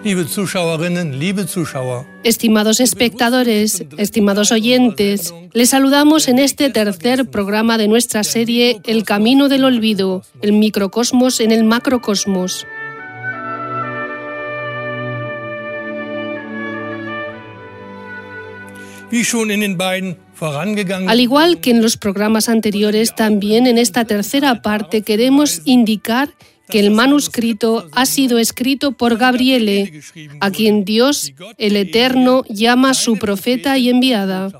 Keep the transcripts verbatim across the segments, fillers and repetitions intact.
Liebe Zuschauerinnen, liebe Zuschauer. Estimados espectadores, estimados oyentes, les saludamos en este tercer programa de nuestra serie El Camino del Olvido, el microcosmos en el macrocosmos. Wie schon in den beiden vorangegangenen Al igual que en los programas anteriores, también en esta tercera parte queremos indicar que el manuscrito ha sido escrito por Gabriele, a quien Dios, el Eterno, llama su profeta y enviada.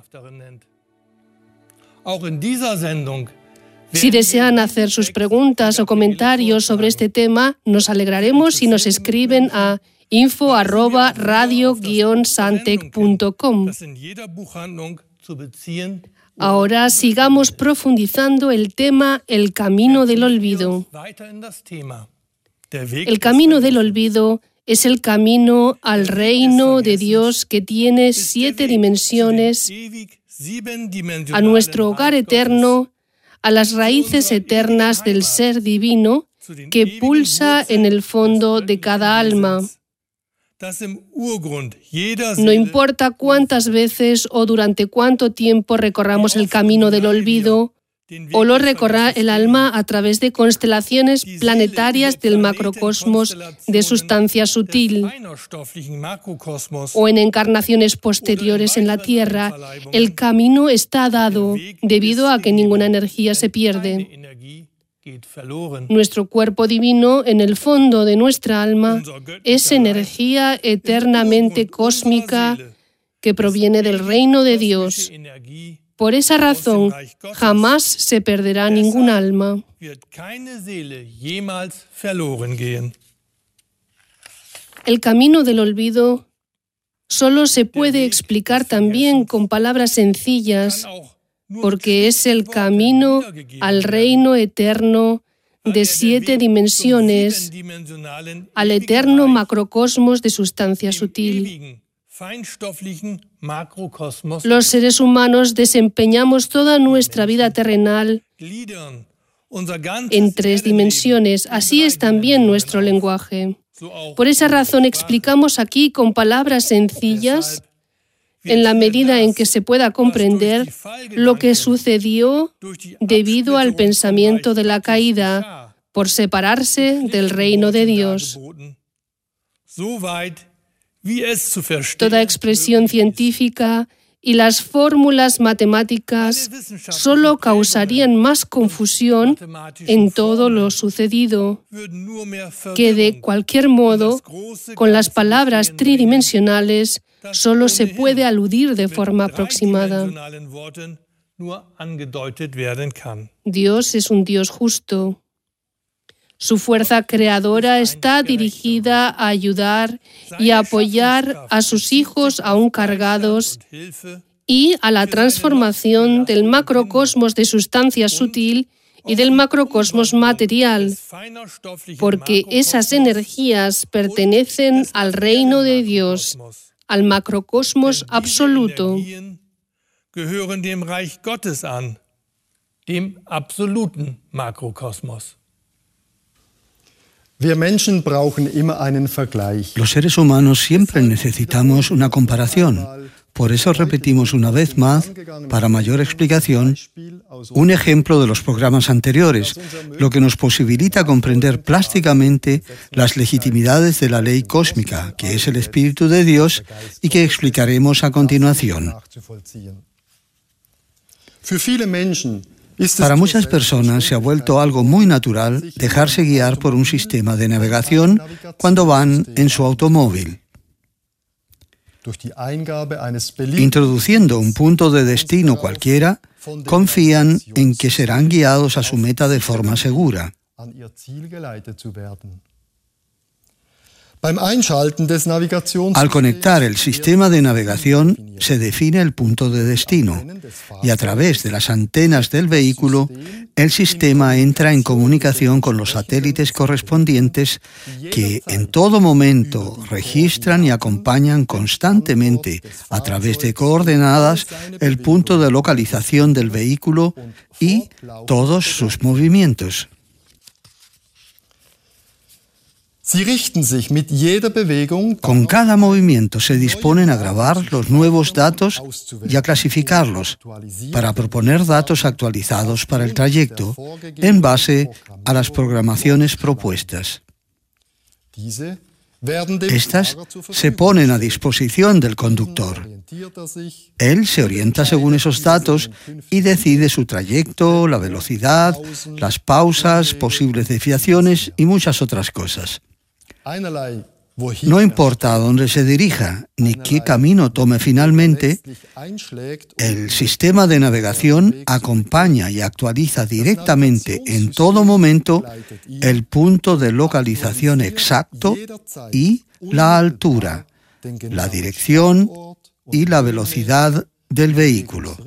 Auch in dieser Sendung Si desean hacer sus preguntas o comentarios sobre este tema, nos alegraremos si nos escriben a info arroba radio guion santec punto com. das in jeder Buchhandlung zu beziehen. Ahora sigamos profundizando el tema El Camino del Olvido. Weiter in das Thema. Der Weg El Camino del Olvido es el camino al reino de Dios que tiene siete dimensiones, ewig siebendimensionalen a nuestro hogar Reich eterno, a las raíces eternas del ser divino que pulsa en el fondo de cada alma. das im Urgrund jeder No Seele importa cuántas veces o durante cuánto tiempo recorramos el camino del olvido, den Weg o lo des recorra el alma a través de constelaciones planetarias del macrocosmos de sustancia sutil, feinerstofflichen Makrokosmos o en encarnaciones posteriores en la Tierra, el camino está dado debido a que ninguna energía se pierde. Energie geht verloren. Nuestro cuerpo divino, en el fondo de nuestra alma, es energía eternamente cósmica que proviene del reino de Dios. Energie Por esa razón, jamás se perderá ningún alma. wird keine Seele jemals verloren gehen. El camino del olvido solo se puede explicar también con palabras sencillas, Auch nur porque es el camino al reino eterno de siete dimensiones, siebendimensionalen al eterno macrocosmos de sustancia sutil. ewigen feinstofflichen Makrokosmos Los seres humanos desempeñamos toda nuestra vida terrenal gliedern unser ganzes en tres dimensiones. Así es también nuestro lenguaje. so auch Por esa razón explicamos aquí con palabras sencillas, en la medida en que se pueda comprender, lo que sucedió debido al pensamiento de la caída, por separarse del reino de Dios. so weit wie es zu verstehen Toda expresión científica y las fórmulas matemáticas solo causarían más confusión en todo lo sucedido, würden nur mehr que de Verwirrung. cualquier modo, con las palabras tridimensionales, solo se puede aludir de forma aproximada. dreidimensionalen Worten nur angedeutet werden kann. Dios es un Dios justo. Su fuerza creadora está dirigida a ayudar y a apoyar a sus hijos aún cargados Hilfe y a la transformación del macrocosmos de sustancia sutil y del macrocosmos material, feinerstofflichen porque esas energías pertenecen al reino de Dios, al macrocosmos absoluto. Energien gehören dem Reich Gottes an, dem absoluten Makrokosmos. Wir Menschen brauchen immer einen Vergleich. Los seres humanos siempre necesitamos una comparación. Por eso repetimos una vez más, para mayor explicación, un ejemplo de los programas anteriores, lo que nos posibilita comprender plásticamente las legitimidades de la ley cósmica, que es el Espíritu de Dios y que explicaremos a continuación. Für viele Menschen ist es Para muchas personas se ha vuelto algo muy natural dejarse guiar por un sistema de navegación cuando van en su automóvil. durch die Eingabe eines beliebigen Introduciendo un punto de destino cualquiera, confían en que serán guiados a su meta de forma segura. an ihr Ziel geleitet zu werden. Beim Einschalten des Navigations- Al conectar el sistema de navegación, se define el punto de destino y a través de las antenas del vehículo, el sistema entra en comunicación con los satélites correspondientes que en todo momento registran y acompañan constantemente a través de coordenadas el punto de localización del vehículo y todos sus movimientos. Con cada movimiento se disponen a grabar los nuevos datos y a clasificarlos para proponer datos actualizados para el trayecto en base a las programaciones propuestas. Estas se ponen a disposición del conductor. Él se orienta según esos datos y decide su trayecto, la velocidad, las pausas, posibles desviaciones y muchas otras cosas. No importa a dónde se dirija ni qué camino tome finalmente, el sistema de navegación acompaña y actualiza directamente en todo momento el punto de localización exacto y la altura, la dirección y la velocidad del vehículo.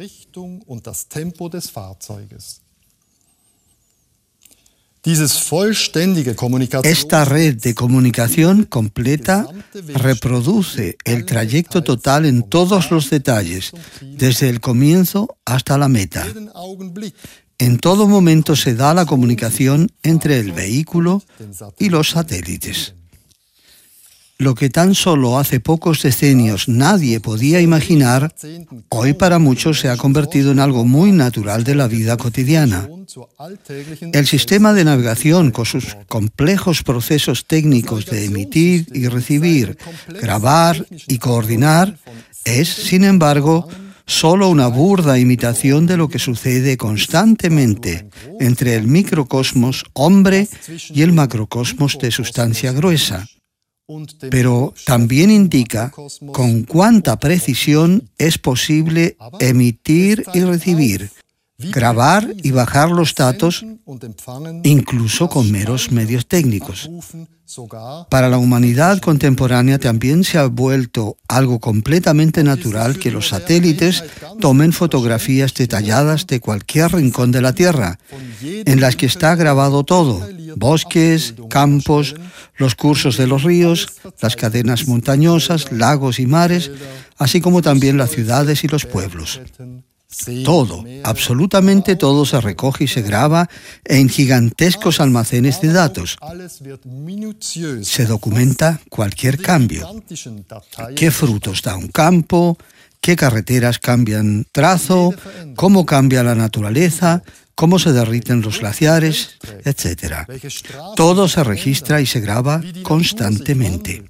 Esta red de comunicación completa reproduce el trayecto total en todos los detalles, desde el comienzo hasta la meta. En todo momento se da la comunicación entre el vehículo y los satélites. Lo que tan solo hace pocos decenios nadie podía imaginar, hoy para muchos se ha convertido en algo muy natural de la vida cotidiana. El sistema de navegación, con sus complejos procesos técnicos de emitir y recibir, grabar y coordinar, es, sin embargo, solo una burda imitación de lo que sucede constantemente entre el microcosmos hombre y el macrocosmos de sustancia gruesa. Pero también indica con cuánta precisión es posible emitir y recibir, grabar y bajar los datos, incluso con meros medios técnicos. Para la humanidad contemporánea también se ha vuelto algo completamente natural que los satélites tomen fotografías detalladas de cualquier rincón de la Tierra, en las que está grabado todo: bosques, campos, los cursos de los ríos, las cadenas montañosas, lagos y mares, así como también las ciudades y los pueblos. Todo, absolutamente todo se recoge y se graba en gigantescos almacenes de datos. Se documenta cualquier cambio. ¿Qué frutos da un campo? ¿Qué carreteras cambian trazo? ¿Cómo cambia la naturaleza? ¿Cómo se derriten los glaciares? Etcétera. Todo se registra y se graba constantemente.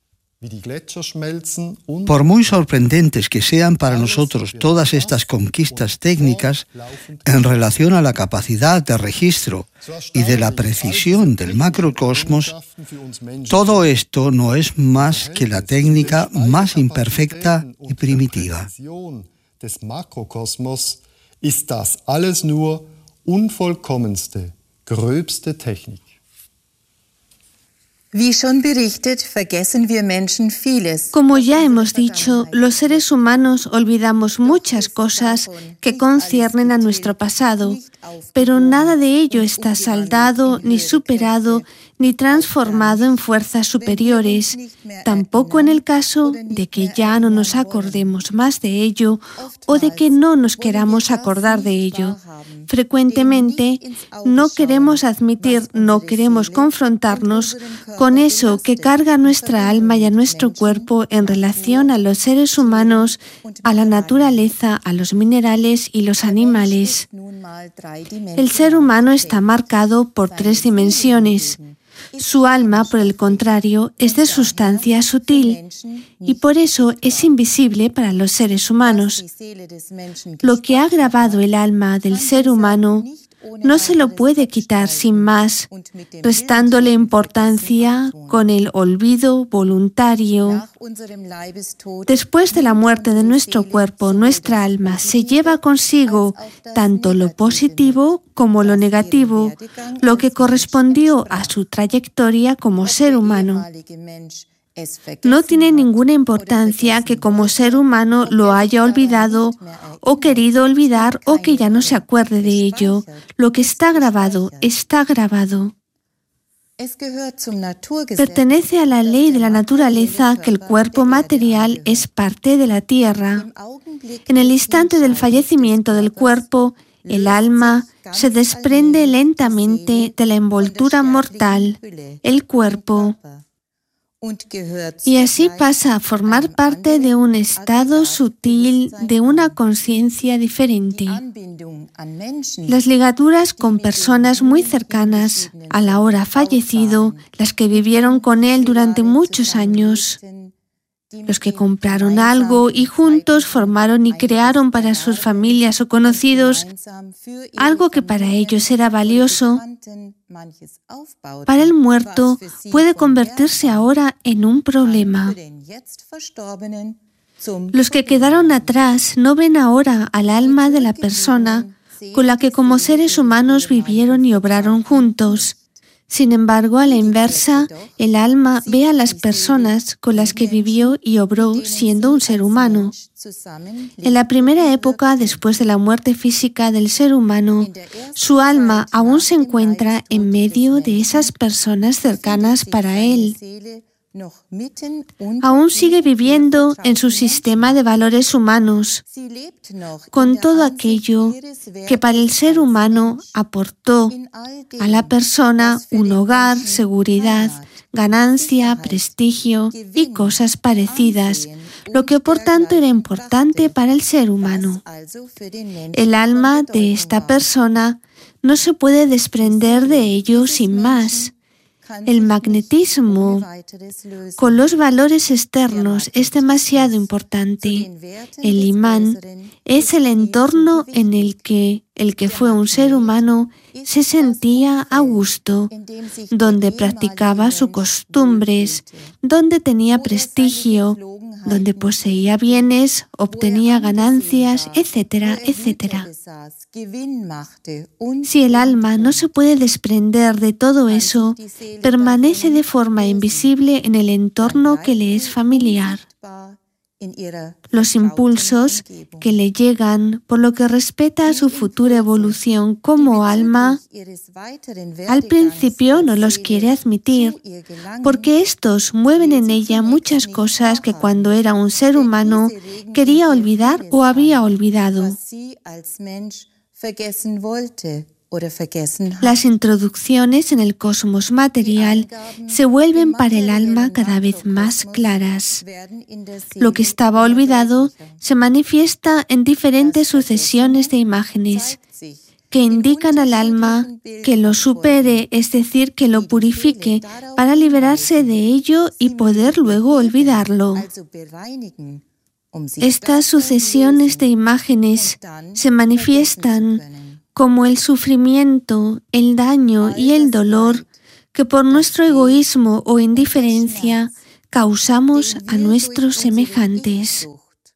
Por muy sorprendentes que sean para nosotros todas estas conquistas técnicas en relación a la capacidad de registro y de la precisión del macrocosmos, todo esto no es más que la técnica más imperfecta y primitiva. Unvollkommenste, gröbste Technik. Como ya hemos dicho, los seres humanos olvidamos muchas cosas que conciernen a nuestro pasado, pero nada de ello está saldado, ni superado, ni transformado en fuerzas superiores, tampoco en el caso de que ya no nos acordemos más de ello o de que no nos queramos acordar de ello. Frecuentemente no queremos admitir, no queremos confrontarnos con eso que carga nuestra alma y a nuestro cuerpo en relación a los seres humanos, a la naturaleza, a los minerales y los animales. El ser humano está marcado por tres dimensiones. Su alma, por el contrario, es de sustancia sutil y por eso es invisible para los seres humanos. Lo que ha grabado el alma del ser humano no se lo puede quitar sin más, restándole importancia con el olvido voluntario. Después de la muerte de nuestro cuerpo, nuestra alma se lleva consigo tanto lo positivo como lo negativo, lo que correspondió a su trayectoria como ser humano. No tiene ninguna importancia que como ser humano lo haya olvidado o querido olvidar o que ya no se acuerde de ello. Lo que está grabado, está grabado. Pertenece a la ley de la naturaleza que el cuerpo material es parte de la tierra. En el instante del fallecimiento del cuerpo, el alma se desprende lentamente de la envoltura mortal, el cuerpo, y así pasa a formar parte de un estado sutil de una conciencia diferente. Las ligaduras con personas muy cercanas al ahora fallecido, las que vivieron con él durante muchos años, los que compraron algo y juntos formaron y crearon para sus familias o conocidos algo que para ellos era valioso, para el muerto puede convertirse ahora en un problema. Los que quedaron atrás no ven ahora al alma de la persona con la que como seres humanos vivieron y obraron juntos. Sin embargo, a la inversa, el alma ve a las personas con las que vivió y obró siendo un ser humano. En la primera época, después de la muerte física del ser humano, su alma aún se encuentra en medio de esas personas cercanas para él. Aún sigue viviendo en su sistema de valores humanos, con todo aquello que para el ser humano aportó a la persona un hogar, seguridad, ganancia, prestigio y cosas parecidas, lo que por tanto era importante para el ser humano. El alma de esta persona no se puede desprender de ello sin más. El magnetismo con los valores externos es demasiado importante. El imán es el entorno en el que el que fue un ser humano se sentía a gusto, donde practicaba sus costumbres, donde tenía prestigio, donde poseía bienes, obtenía ganancias, etcétera, etcétera. Si el alma no se puede desprender de todo eso, permanece de forma invisible en el entorno que le es familiar. Los impulsos que le llegan por lo que respecta a su futura evolución como alma, al principio no los quiere admitir, porque estos mueven en ella muchas cosas que cuando era un ser humano quería olvidar o había olvidado. Las introducciones en el cosmos material se vuelven para el alma cada vez más claras. Lo que estaba olvidado se manifiesta en diferentes sucesiones de imágenes que indican al alma que lo supere, es decir, que lo purifique para liberarse de ello y poder luego olvidarlo. Estas sucesiones de imágenes se manifiestan como el sufrimiento, el daño y el dolor que por nuestro egoísmo o indiferencia causamos a nuestros semejantes.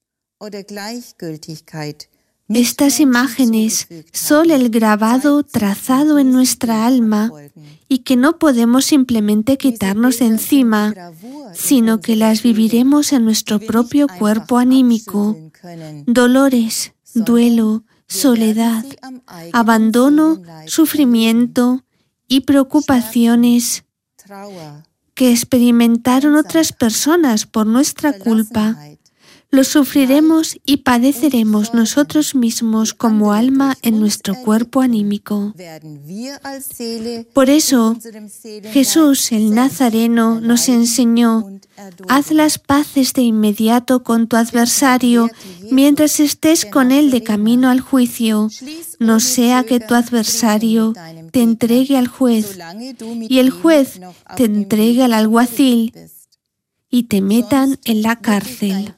Estas imágenes son el grabado trazado en nuestra alma y que no podemos simplemente quitarnos de encima, sino que las viviremos en nuestro propio cuerpo anímico. Dolores, duelo, soledad, abandono, sufrimiento y preocupaciones que experimentaron otras personas por nuestra culpa, lo sufriremos y padeceremos nosotros mismos como alma en nuestro cuerpo anímico. Por eso, Jesús el Nazareno nos enseñó: haz las paces de inmediato con tu adversario mientras estés con él de camino al juicio, no sea que tu adversario te entregue al juez y el juez te entregue al alguacil y te metan en la cárcel.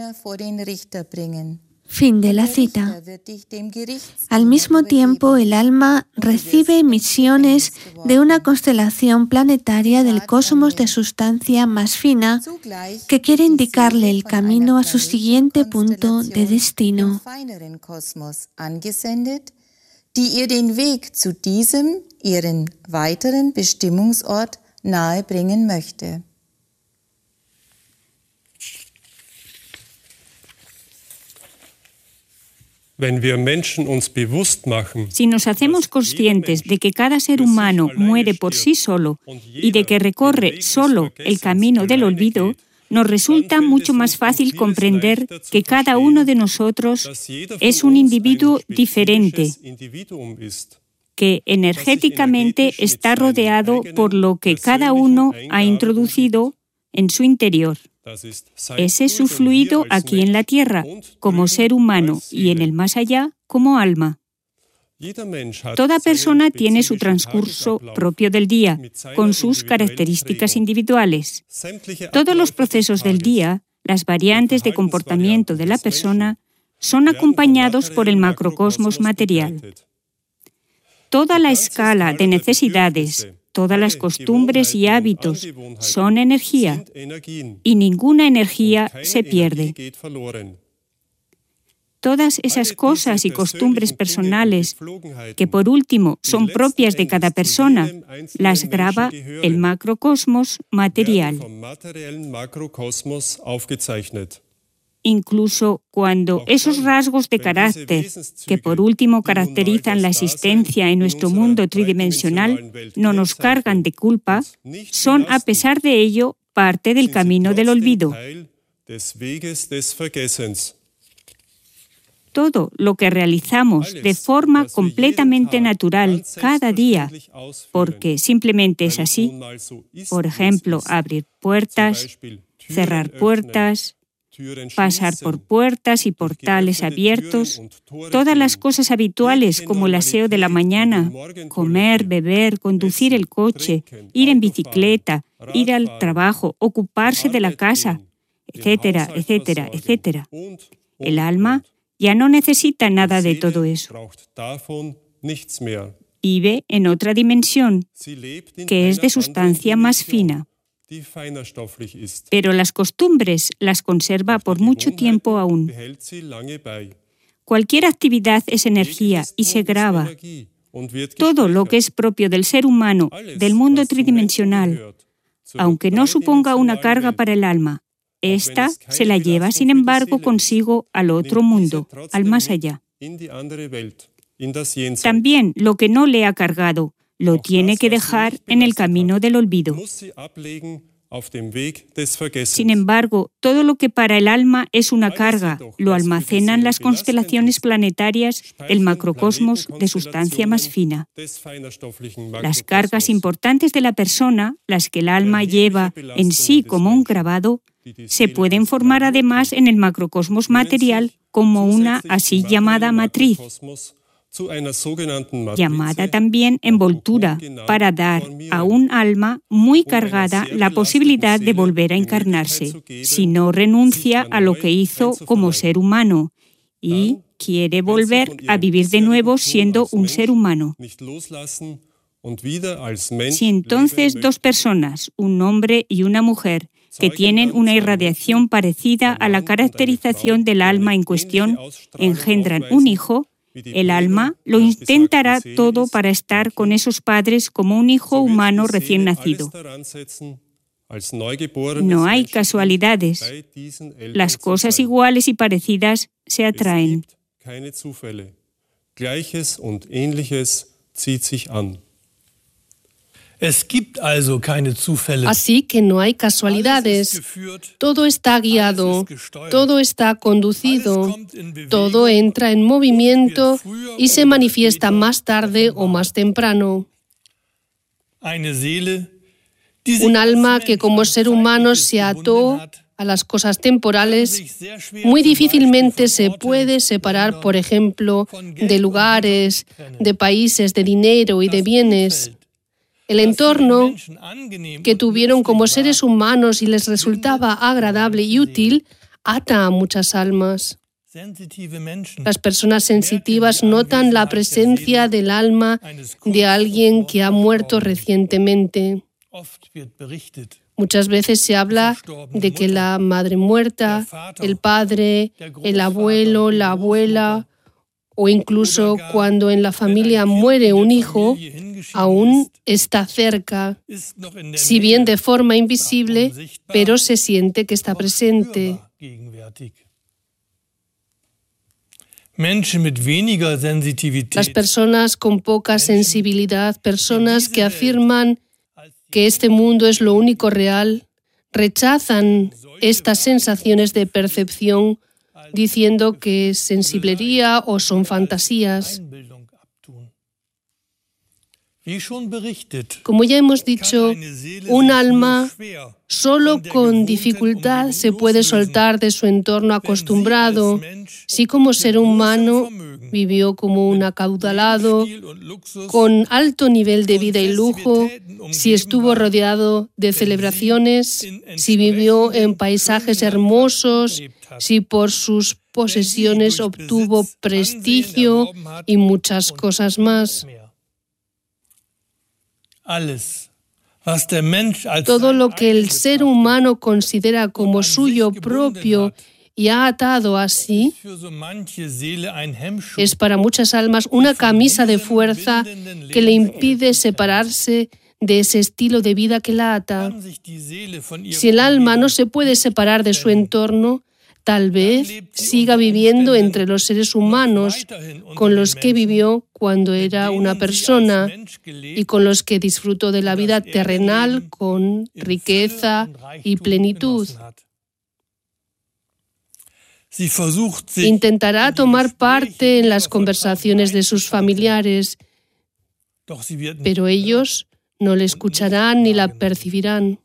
Fin de la cita. Al mismo tiempo, el alma recibe emisiones de una constelación planetaria del cosmos de sustancia más fina que quiere indicarle el camino a su siguiente punto de destino. Die ihr den Weg zu diesem, ihren weiteren Bestimmungsort nahebringen möchte. Si nos hacemos conscientes de que cada ser humano muere por sí solo y de que recorre solo el camino del olvido, nos resulta mucho más fácil comprender que cada uno de nosotros es un individuo diferente, que energéticamente está rodeado por lo que cada uno ha introducido en su interior. Ese es su fluido aquí en la Tierra, como ser humano, y en el más allá, como alma. Toda persona tiene su transcurso propio del día, con sus características individuales. Todos los procesos del día, las variantes de comportamiento de la persona, son acompañados por el macrocosmos material. Toda la escala de necesidades, todas las costumbres y hábitos son energía, y ninguna energía se pierde. Todas esas cosas y costumbres personales, que por último son propias de cada persona, las graba el macrocosmos material. Incluso cuando esos rasgos de carácter, que por último caracterizan la existencia en nuestro mundo tridimensional, no nos cargan de culpa, son a pesar de ello parte del camino del olvido. Todo lo que realizamos de forma completamente natural cada día, porque simplemente es así, por ejemplo, abrir puertas, cerrar puertas, pasar por puertas y portales abiertos, todas las cosas habituales como el aseo de la mañana, comer, beber, conducir el coche, ir en bicicleta, ir al trabajo, ocuparse de la casa, etcétera, etcétera, etcétera. El alma ya no necesita nada de todo eso. Vive en otra dimensión, que es de sustancia más fina. Pero las costumbres las conserva por mucho tiempo aún. Cualquier actividad es energía y se graba. Todo lo que es propio del ser humano, del mundo tridimensional, aunque no suponga una carga para el alma, esta se la lleva, sin embargo, consigo al otro mundo, al más allá. También lo que no le ha cargado, lo tiene que dejar en el camino del olvido. Sin embargo, todo lo que para el alma es una carga, lo almacenan las constelaciones planetarias, el macrocosmos de sustancia más fina. Las cargas importantes de la persona, las que el alma lleva en sí como un grabado, se pueden formar además en el macrocosmos material como una así llamada matriz, llamada también envoltura, para dar a un alma muy cargada la posibilidad de volver a encarnarse, si no renuncia a lo que hizo como ser humano y quiere volver a vivir de nuevo siendo un ser humano. Si entonces dos personas, un hombre y una mujer, que tienen una irradiación parecida a la caracterización del alma en cuestión, engendran un hijo, el alma lo intentará todo para estar con esos padres como un hijo humano recién nacido. No hay casualidades. Las cosas iguales y parecidas se atraen. Así que no hay casualidades. Todo está guiado, todo está conducido, todo entra en movimiento y se manifiesta más tarde o más temprano. Un alma que como ser humano se ató a las cosas temporales, muy difícilmente se puede separar, por ejemplo, de lugares, de países, de dinero y de bienes. El entorno que tuvieron como seres humanos y les resultaba agradable y útil ata a muchas almas. Las personas sensitivas notan la presencia del alma de alguien que ha muerto recientemente. Muchas veces se habla de que la madre muerta, el padre, el abuelo, la abuela, o incluso cuando en la familia muere un hijo, aún está cerca, si bien de forma invisible, pero se siente que está presente. Las personas con poca sensibilidad, personas que afirman que este mundo es lo único real, rechazan estas sensaciones de percepción diciendo que es sensiblería o son fantasías. Como ya hemos dicho, un alma solo con dificultad se puede soltar de su entorno acostumbrado. Si como ser humano vivió como un acaudalado, con alto nivel de vida y lujo, si estuvo rodeado de celebraciones, si vivió en paisajes hermosos, si por sus posesiones obtuvo prestigio y muchas cosas más. Todo lo que el ser humano considera como suyo propio y ha atado así, es para muchas almas una camisa de fuerza que le impide separarse de ese estilo de vida que la ata. Si el alma no se puede separar de su entorno, tal vez siga viviendo entre los seres humanos con los que vivió cuando era una persona y con los que disfrutó de la vida terrenal con riqueza y plenitud. Intentará tomar parte en las conversaciones de sus familiares, pero ellos no le escucharán ni la percibirán.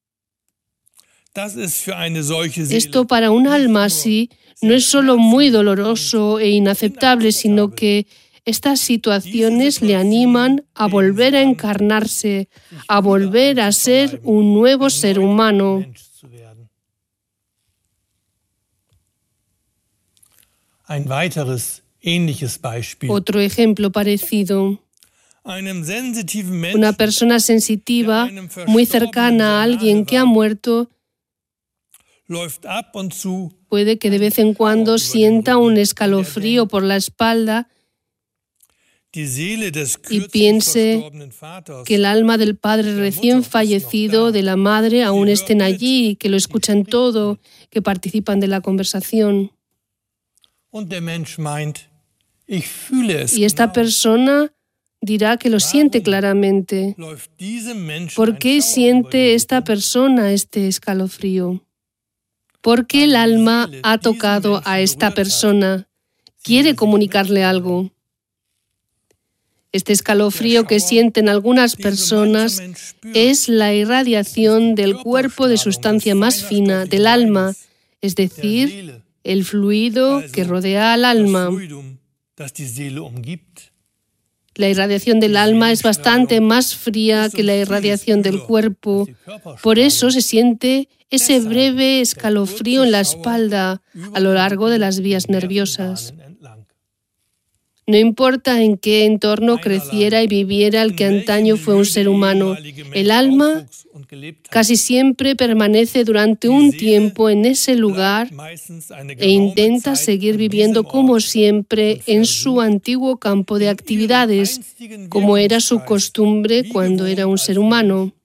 Esto para un alma así no es solo muy doloroso e inaceptable, sino que estas situaciones le animan a volver a encarnarse, a volver a ser un nuevo ser humano. Otro ejemplo parecido. Una persona sensitiva, muy cercana a alguien que ha muerto, puede que de vez en cuando sienta un escalofrío por la espalda y piense que el alma del padre recién fallecido, de la madre, aún estén allí, que lo escuchan todo, que participan de la conversación. Y esta persona dirá que lo siente claramente. ¿Por qué siente esta persona este escalofrío? Porque el alma ha tocado a esta persona, quiere comunicarle algo. Este escalofrío que sienten algunas personas es la irradiación del cuerpo de sustancia más fina, del alma, es decir, el fluido que rodea al alma. La irradiación del alma es bastante más fría que la irradiación del cuerpo. Por eso se siente ese breve escalofrío en la espalda a lo largo de las vías nerviosas. No importa en qué entorno creciera y viviera el que antaño fue un ser humano, el alma casi siempre permanece durante un tiempo en ese lugar e intenta seguir viviendo como siempre en su antiguo campo de actividades, como era su costumbre cuando era un ser humano.